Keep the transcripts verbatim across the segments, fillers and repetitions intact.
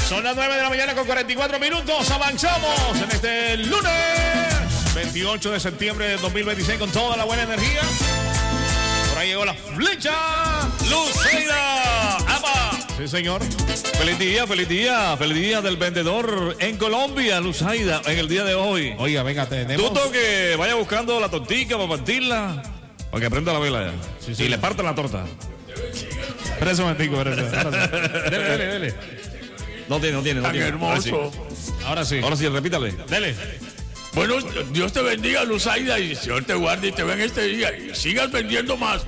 Son las nueve de la mañana con cuarenta y cuatro minutos. Avanzamos en este lunes veintiocho de septiembre de dos mil veintiséis con toda la buena energía. Por ahí llegó la flecha Luceida. ¡Apa! Sí, señor. Feliz día, feliz día, feliz día del vendedor en Colombia, Luceida, en el día de hoy. Oiga, venga, tenemos... Tú que vaya buscando la tortilla para partirla, para que prenda la vela ya. Sí, sí, y le partan la torta. Espérese un momentico, espérese. Dele, dele, dele. No tiene, no tiene, no Tan tiene. hermoso. Ahora sí. Ahora sí, repítale. Dele. Bueno, Dios te bendiga, Luzaida, y el Señor te guarde y te vea en este día. Y sigas vendiendo más.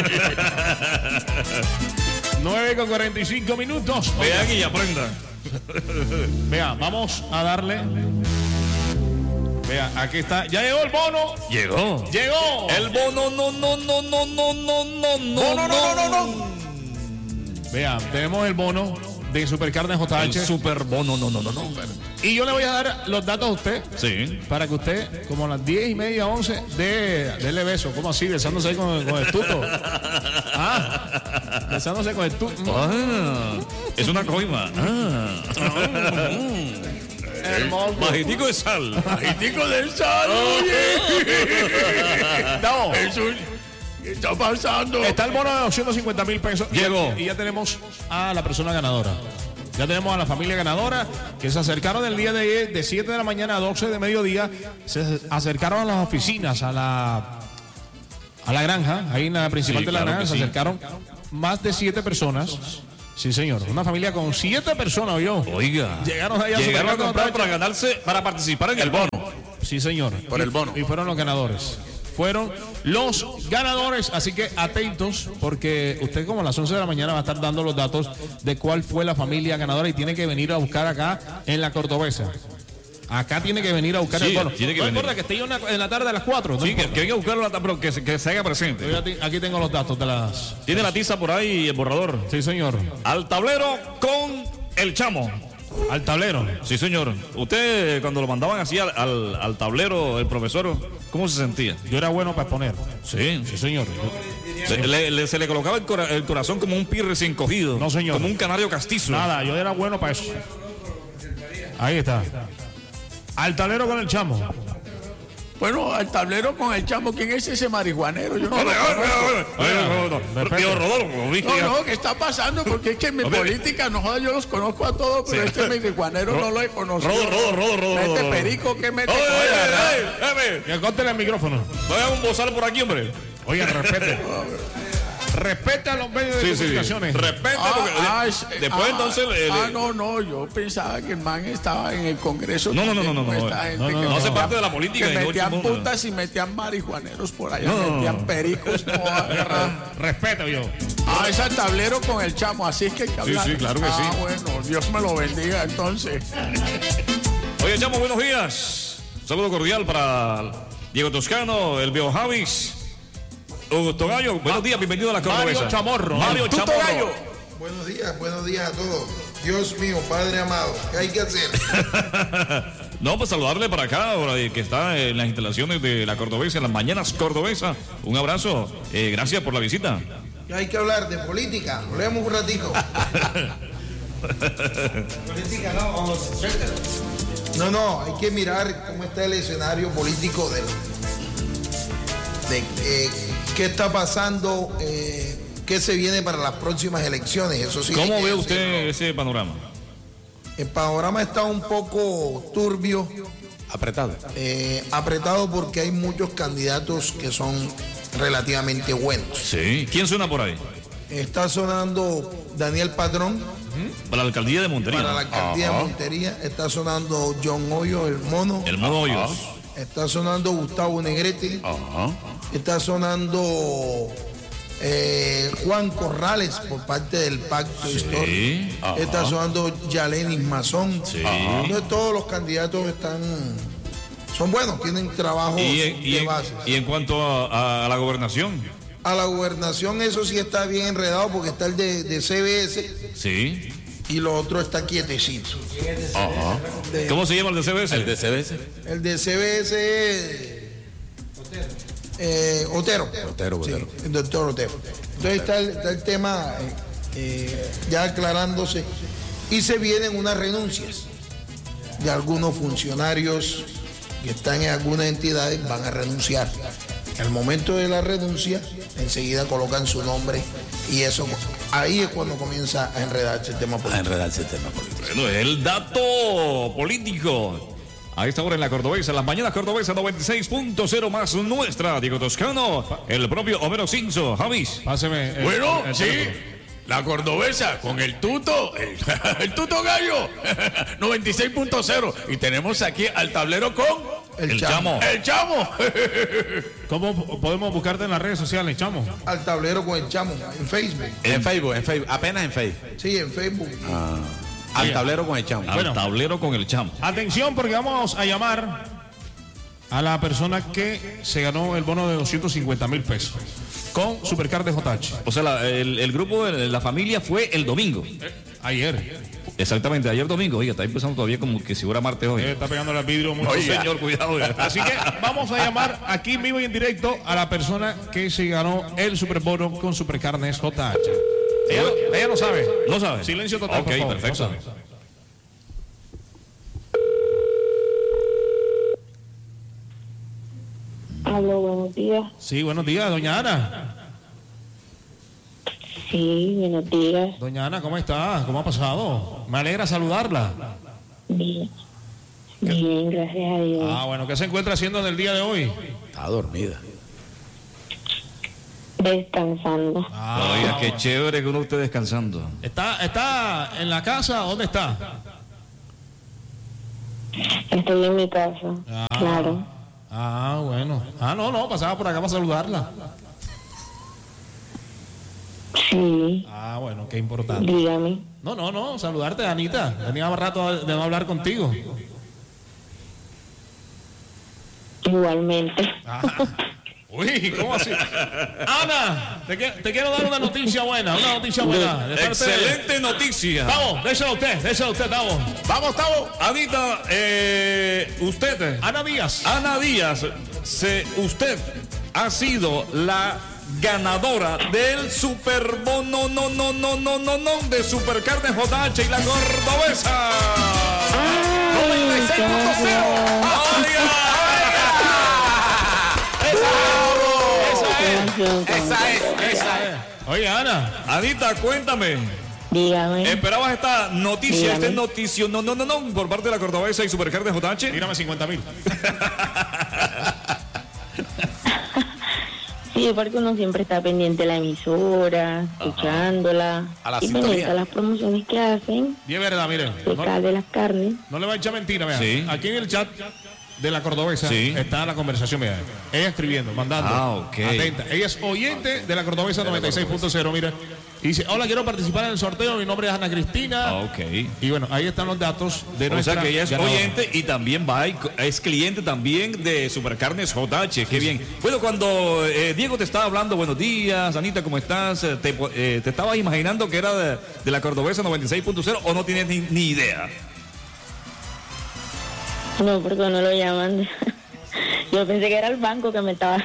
nueve con cuarenta y cinco minutos. Vean y aprendan. Vea, vamos a darle. Vea, aquí está. Ya llegó el bono. Llegó. Llegó. El bono, no, no, no, no, no, no, no, no, Bono, no, no, no, no. Vea, tenemos el bono de Supercarne J H. El super bono, no, no, no, no. Y yo le voy a dar los datos a usted. Sí. Para que usted, como a las diez y media, once, de, dele beso. ¿Cómo así? Besándose ahí con, con el tuto. Ah, besándose con el tuto. Ah, es una coima. Ah. Hermoso. Majitico de sal. Majitico de sal, oye. No. Eso, ¿qué está pasando? Está el bono de doscientos cincuenta mil pesos. Llegó. Y ya tenemos a la persona ganadora. Ya tenemos a la familia ganadora que se acercaron el día de ayer de siete de la mañana a doce de mediodía. Se acercaron a las oficinas, a la a la granja, ahí en la principal Sí, de la claro granja. que Se sí. acercaron más de siete personas. Sí, señor. Una familia con siete personas, ¿oyó? Oiga. Llegaron allá Llegaron a Supermercado comprar J H. para ganarse, para participar en el bono. Sí, señor. Por Y- el bono. Y fueron los ganadores. Fueron los ganadores, así que atentos, porque usted como a las once de la mañana va a estar dando los datos de cuál fue la familia ganadora y tiene que venir a buscar acá en la Cordobesa. Acá tiene que venir a buscar Sí, el bono. tiene que no venir. importa que esté yo en la, en la tarde a las cuatro. No Sí, que, importa. que venga a buscarlo, pero que, se- que se haga presente. Yo aquí- aquí tengo los datos de las... Tiene la tiza por ahí y el borrador. Sí, señor. Al tablero con el chamo. Al tablero. Sí, señor. Usted, cuando lo mandaban así al, al, al tablero, el profesor, ¿cómo se sentía? Yo era bueno para exponer. Sí. Sí, señor. Se le, le- se le colocaba el, cora- el corazón como un pi recién cogido. No, señor. Como un canario castizo. Nada, yo era bueno para eso. Ahí está. Al tablero con el chamo. Bueno, al tablero con el chamo. ¿Quién es ese marihuanero? Yo no Oye, lo oye, conozco. oye, oye, oye, oye, tío Rodolfo, ¿viste? No, no, ¿qué está pasando? Porque es que en mi Hombre. política, no jodas, yo los conozco a todos, pero Sí. este marihuanero no lo he conocido. Rodo, rodo, rodo, rodo. Mete rodo. perico, que mete Oye, oye, cola. oye, oye, oye. Que córtele el micrófono. No haga un bozal por aquí, hombre. Oiga, respete. Respete a los medios de Sí, sí. comunicaciones. Respete, Ah, porque ah, de- es- después ah, entonces... le- ah, le- no, no, yo pensaba que el man estaba en el Congreso. No, no, no, también no, no, con no, esta no, gente no, que no, no hace metían- parte de la política Que ni de metían ocho mundos. putas y metían marihuaneros por allá, No. metían pericos. No, ah, Respeto yo. ah, es al tablero con el chamo, así es que hay que hablar. sí, claro que ah, sí. bueno, Dios me lo bendiga entonces. Oye, chamo, buenos días. Un saludo cordial para Diego Toscano, el Bio Javis, Augusto Gallo. Buenos días, bienvenido a la Mario Cordobesa. Chamorro. Mario Tuto Chamorro. Gallo. Buenos días, buenos días a todos. Dios mío, Padre amado, ¿qué hay que hacer? No, pues saludarle para acá, ahora, eh, que está en las instalaciones de la Cordobesa, en las mañanas Cordobesa. Un abrazo, eh, gracias por la visita. ¿Qué hay que hablar? ¿De política? Hablemos un ratico. Política no, vamos. No, no, hay que mirar cómo está el escenario político del, de eh, qué está pasando, eh, qué se viene para las próximas elecciones. Eso sí. ¿Cómo hay que ve usted decirlo. ese panorama? El panorama está un poco turbio. Apretado. Eh, apretado porque hay muchos candidatos que son relativamente buenos. Sí. ¿Quién suena por ahí? Está sonando Daniel Padrón Para la alcaldía de Montería. para la alcaldía de Montería. Está sonando John Hoyo, el mono. El Mono Hoyos. Está sonando Gustavo Negrete. Ajá. Está sonando eh, Juan Corrales por parte del Pacto Histórico. Ajá. Está sonando Yalenis Mazón. Sí. Entonces todos los candidatos están son buenos, tienen trabajo Y en, y de en- base. y en cuanto a, a- a la gobernación, A la gobernación eso sí está bien enredado porque está el de, de C B S sí. y lo otro está quietecito. Ajá. ¿Cómo se llama el de C B S? El de C B S. El de C B S eh, Otero. Otero, Sí, Otero. el doctor Otero. Entonces está el, está el tema eh, eh, ya aclarándose Y se vienen unas renuncias de algunos funcionarios que están en algunas entidades, van a renunciar. Al momento de la renuncia, enseguida colocan su nombre y eso, ahí es cuando comienza a enredarse el tema político. A enredarse el tema político. Bueno, el dato político. A esta hora en la Cordobesa, las mañanas Cordobesa noventa y seis punto cero más nuestra, Diego Toscano, el propio Homero Simpson, Javis. Páseme. el- Bueno, el sí, teléfono. la Cordobesa con el tuto, el, el tuto gallo, noventa y seis punto cero. Y tenemos aquí al tablero con El, El chamo. chamo. el chamo. ¿Cómo podemos buscarte en las redes sociales, chamo? Al tablero con el chamo, en Facebook. En Facebook, en Facebook, apenas en Facebook. Sí, en Facebook. Al tablero con el chamo. Al Bueno. tablero con el chamo. Atención, porque vamos a llamar a la persona que se ganó el bono de doscientos cincuenta mil pesos con Supercar de J H. O sea, la- el, el grupo de la familia fue el domingo. Ayer. Exactamente, ayer domingo. Oiga, está empezando todavía como que si fuera martes hoy. Eh, está pegando el vidrio mucho. Oye, señor, cuidado. oiga. Así que vamos a llamar aquí en vivo y en directo a la persona que se ganó el superbono con Supercarnes J H. Ella, ella no sabe. No sabe. Silencio total, Ok, por favor. perfecto. No sabe. Aló, buenos días. Sí, buenos días, doña Ana. Sí, buenos días. Doña Ana, ¿cómo está? ¿Cómo ha pasado? Me alegra saludarla. Bien. Bien, gracias a Dios. Ah, bueno, ¿qué se encuentra haciendo en el día de hoy? Está dormida. Descansando. Ah, Oiga, qué chévere que uno esté descansando. ¿Está, ¿Está en la casa? ¿Dónde está? Estoy en mi casa. Ah. Claro. Ah, bueno. Ah, no, no, pasaba por acá para saludarla. Sí, Ah, bueno, qué importante. dígame. No, no, no, saludarte, Anita. Tenía rato de no hablar contigo. Igualmente. Ah. Uy, ¿cómo así? Ana, te, que- te quiero dar una noticia buena, una noticia buena. de parte de- Excelente noticia. Vamos, déselo a usted, déselo a usted, vamos. Vamos, Tavo. Anita, eh, usted, Ana Díaz. Ana Díaz, se, usted ha sido la ganadora del Superbono, no, no, no, no, no, no, de Supercarnes J H y la Cordobesa. noventa y seis punto cero. ¡Oiga! Esa es, esa es. Oye, Ana. Anita, cuéntame. Dígame. ¿Esperabas esta noticia, Dígame. este noticio, no, no, no, no, por parte de la Cordobesa y Supercarnes J H? Tírame cincuenta mil. Sí, porque uno siempre está pendiente de la emisora, escuchándola. A la y sintonía. pendiente de las promociones que hacen. Bien, verdad, mire. De No, tal de las carnes. no le va a echar mentira, vea. Sí. Aquí en el chat de la Cordobesa Sí. está la conversación, mira. Ella escribiendo, mandando. Ah, ok. Atenta. Ella es oyente de la Cordobesa noventa y seis punto cero, mira. Y dice, hola, quiero participar en el sorteo, mi nombre es Ana Cristina. Ah, ok. Y bueno, ahí están los datos de O nuestra sea que ella es ganadora. oyente y también va y co- es cliente también de Supercarnes J H. Qué bien. Bueno, cuando eh, Diego te estaba hablando, buenos días, Anita, ¿cómo estás? Eh, ¿Te, eh, te estabas imaginando que era de, de la Cordobesa noventa y seis punto cero o no tienes ni, ni idea? No, porque no lo llaman. Yo pensé que era el banco que me estaba...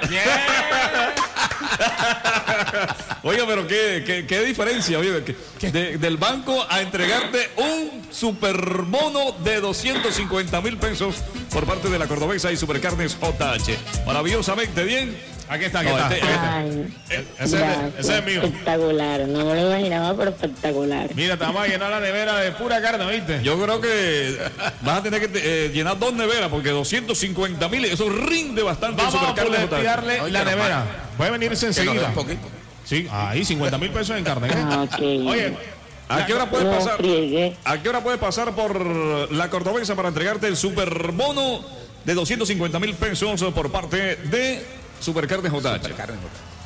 Oiga, pero qué, qué, qué diferencia, oiga, que- de- del banco a entregarte un superbono de doscientos cincuenta mil pesos por parte de la Cordobesa y Supercarnes J H. Maravillosamente bien. Aquí está, aquí No, está. este- Ay, Ese, gracias. ese es mío. Espectacular. No me lo imaginaba, pero espectacular. Mira, te vamos a llenar la nevera de pura carne, ¿viste? Yo creo que vas a tener que eh, llenar dos neveras porque doscientos cincuenta mil, eso rinde bastante. en Vamos a Supercarnes J H. tirarle Oye, la que nos nevera. Puede venirse Que nos dé enseguida. un poquito. Sí, ahí cincuenta mil pesos en carne. ¿eh? Ah, ok. Oye, ¿A qué hora puedes No pasar? friegue. ¿A qué hora puedes pasar por la Cordobesa para entregarte el superbono de doscientos cincuenta mil pesos por parte de Supercarnes J H? Supercarnes.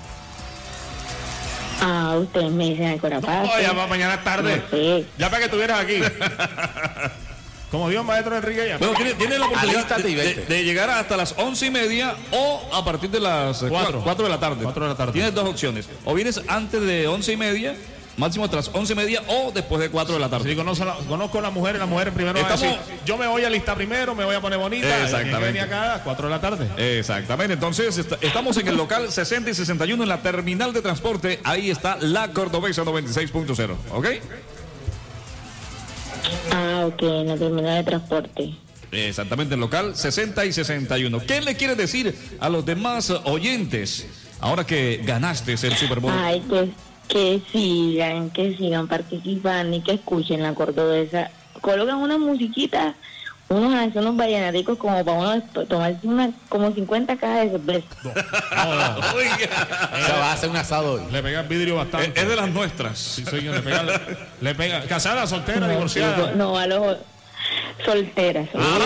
Ah, ustedes me dicen el corapazo. oye, va mañana tarde. No sé. Ya para que estuvieras aquí. Como dijo el maestro Enrique ya. Bueno, tiene, tiene la oportunidad Alístate y de, de- vete. de llegar hasta las once y media o a partir de las eh, Cuatro. cua- cuatro de la tarde. Cuatro de la tarde. Tienes dos opciones. O vienes antes de once y media, máximo hasta las once y media, o después de cuatro de la tarde. Sí, conozco, a la- conozco a las mujeres, las mujeres primero van a Estamos- decir, yo me voy a listar primero, me voy a poner bonita. Exactamente. Tiene que venir acá a las cuatro de la tarde. Exactamente, entonces est- estamos en el local sesenta y sesenta y uno en la terminal de transporte. Ahí está la Cordobesa noventa y seis punto cero, ¿ok? Ah, ok, en la terminal de transporte. Exactamente, el local sesenta y sesenta y uno. ¿Qué le quieres decir a los demás oyentes ahora que ganaste el Super Bowl? Ay, pues que sigan, que sigan participando y que escuchen la cordobesa. Colocan una musiquita, unos hacen unos vallenaticos como para uno después tomarse una, como cincuenta cajas de cerveza. Oiga, Se va a hacer un asado hoy. Le pega el vidrio es, bastante. es de las nuestras. Sí, señor, le pega, le pega. Casada, soltera, No, divorciada. no, a los solteras.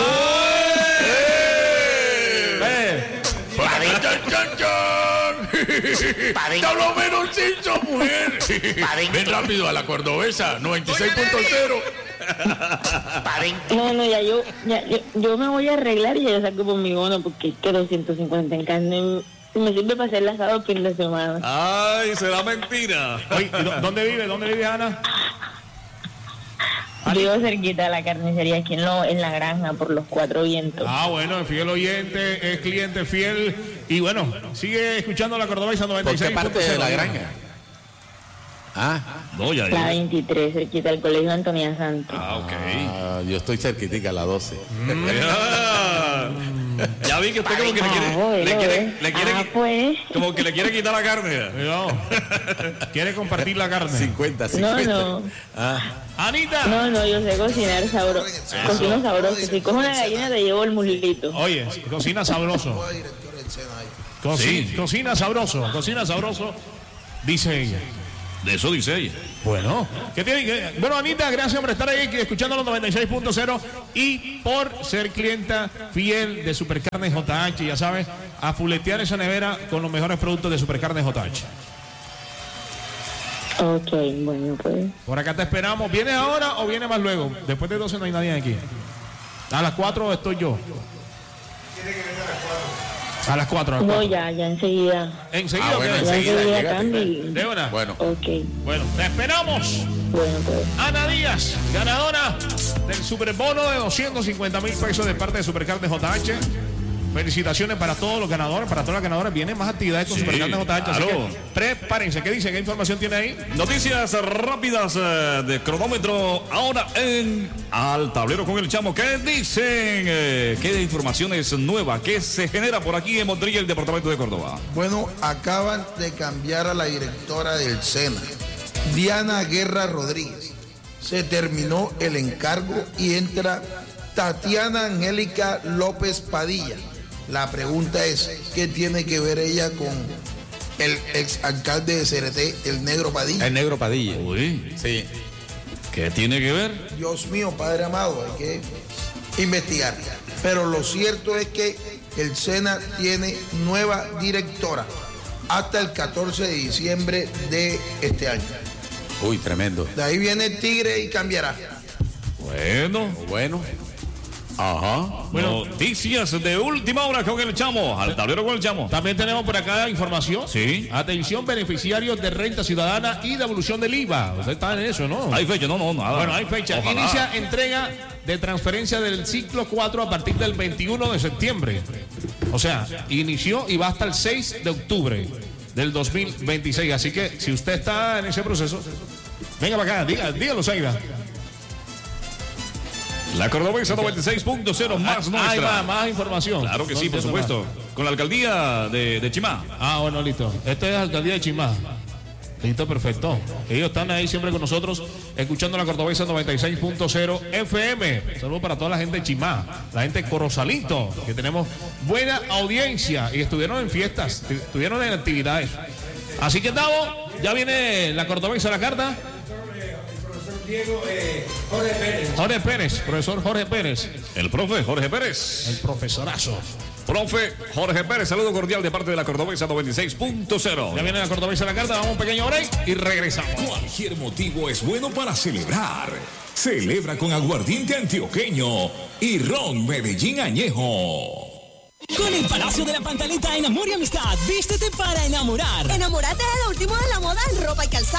Ve, ¡Chan, chan, chan! ¡Hablo menos cincho, mujer! Ven rápido a la cordobesa, noventa y seis punto cero. No, no, ya yo, ya, yo, yo me voy a arreglar y ya yo saco por mi bono porque es que doscientos cincuenta en carne me sirve para hacer el asado el fin de semana. Ay, será mentira. oye, ¿y dó- ¿dónde vive? ¿Dónde vive Ana? Vivo cerquita de la carnicería aquí en, lo, en la granja por los cuatro vientos. Ah, bueno, es fiel oyente, es cliente fiel. Y bueno, sigue escuchando la cordobesa noventa y ¿Por qué seis punto parte de cero. la granja? Ah, No, ya, La ya. veintitrés, cerquita del colegio Antonia Santos. Ah, ok. ah, yo estoy cerquitica a la doce. Ya. Ya vi que usted como que le quiere, Ah, bueno, le quiere, eh. le quiere, Ah, pues. como que le quiere quitar la carne. No. Quiere compartir la carne. cincuenta, No, cincuenta. no, Ah, Anita. no, no, yo sé cocinar sabroso. Cocino sabroso. Si cojo una gallina te llevo el muslito. Oye, cocina sabroso. Nueva directora del SENA ahí. Coci- Sí. Cocina sabroso, cocina sabroso, dice ella. De eso dice ella. Bueno, ¿qué tiene que- bueno, Anita, gracias por estar ahí escuchando los noventa y seis punto cero y por ser clienta fiel de Supercarnes J H, ya sabes, a fuletear esa nevera con los mejores productos de Supercarnes J H. Ok, bueno, pues. Por acá te esperamos. ¿Vienes ahora o vienes más luego? Después de doce no hay nadie aquí. A las cuatro estoy yo. A las cuatro. A las No, cuatro. ya, ya enseguida. Enseguida. Ah, ¿o qué? bueno, Ya enseguida, enseguida llégate. cambio y... De una. bueno. Ok, Bueno, te esperamos. bueno, pues. Ana Díaz, ganadora del superbono de doscientos cincuenta mil pesos de parte de Supercarnes J H. Felicitaciones para todos los ganadores, para todas las ganadoras. Vienen más actividades con Sí, Supercarnes J H. Así claro. que prepárense. ¿Qué dice? ¿Qué información tiene ahí? Noticias rápidas eh, de cronómetro ahora en Al Tablero con el Chamo. ¿Qué dicen? Eh, ¿Qué informaciones nuevas? ¿Qué se genera por aquí en Montilla, el departamento de Córdoba? Bueno, acaban de cambiar a la directora del SENA, Diana Guerra Rodríguez. Se terminó el encargo y entra Tatiana Angélica López Padilla. La pregunta es, ¿qué tiene que ver ella con el ex alcalde de C R T, el Negro Padilla? El negro Padilla. Uy, Sí. ¿qué tiene que ver? Dios mío, Padre amado, hay que investigar. Pero lo cierto es que el SENA tiene nueva directora hasta el catorce de diciembre de este año. Uy, tremendo. De ahí viene el tigre y cambiará. Bueno, Bueno. Ajá. Bueno. noticias de última hora con el Chamo. Al Tablero con el Chamo. También tenemos por acá información. Sí. Atención, beneficiarios de renta ciudadana y devolución del I V A. Usted está en eso, ¿no? Hay fecha, no, no, nada. Bueno, hay fecha. Ojalá. Inicia entrega de transferencia del ciclo cuatro a partir del veintiuno de septiembre. O sea, inició y va hasta el seis de octubre del dos mil veintiséis. Así que si usted está en ese proceso, venga para acá, diga, dígalo, Zaira. La Cordobesa noventa y seis punto cero más Hay nuestra. más, más información. Claro que No sí, por entiendo supuesto. Con la alcaldía de, de Chimá. más. Ah, bueno, listo. Esta es la alcaldía de Chimá. Listo, perfecto. Ellos están ahí siempre con nosotros, escuchando la Cordobesa noventa y seis punto cero F M. Saludos para toda la gente de Chimá, la gente de Corosalito, que tenemos buena audiencia y estuvieron en fiestas, estuvieron en actividades. Así que, Tavo, ya viene la Cordobesa a la carta. Jorge Pérez, profesor Jorge Pérez, El profe Jorge Pérez. el profesorazo. Profe Jorge Pérez, saludo cordial de parte de la Cordobesa noventa y seis punto cero. Ya viene la Cordobesa a la carta, vamos a un pequeño break y regresamos. Cualquier motivo es bueno para celebrar. Celebra con aguardiente antioqueño y ron Medellín añejo. Con el Palacio de la Pantaleta en Amor y Amistad, vístete para enamorar. Enamórate de lo último de la moda en ropa y calzado.